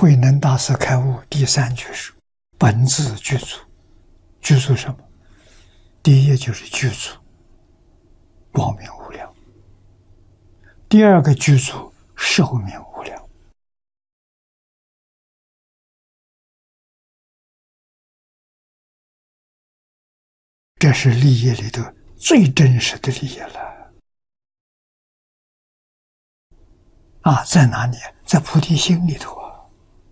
慧能大师开悟第三句是本自具足。具足什么？第一就是具足光明无量，第二个具足寿命无量。这是利益里头最真实的利益了。在哪里？在菩提心里头啊。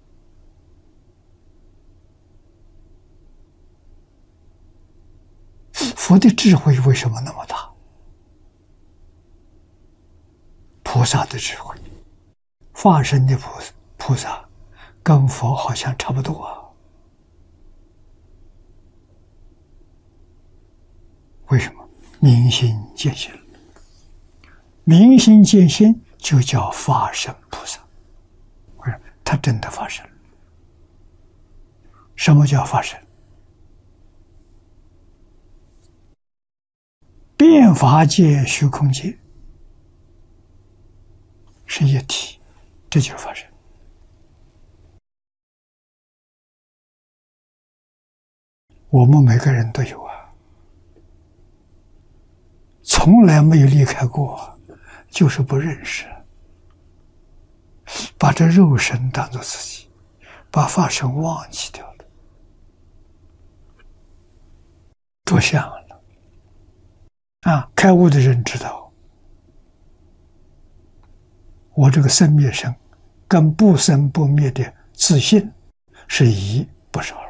佛的智慧为什么那么大？菩萨的智慧，化身的菩萨跟佛好像差不多啊。为什么？明心见性，明心见性就叫法身菩萨。他真的发生。什么叫发生？变法界、虚空界是一体，这就是发生。我们每个人都有啊，从来没有离开过，就是不认识，把这肉身当作自己，把法身忘记掉了，多像了开悟的人知道，我这个生灭身跟不生不灭的自信是一不是二。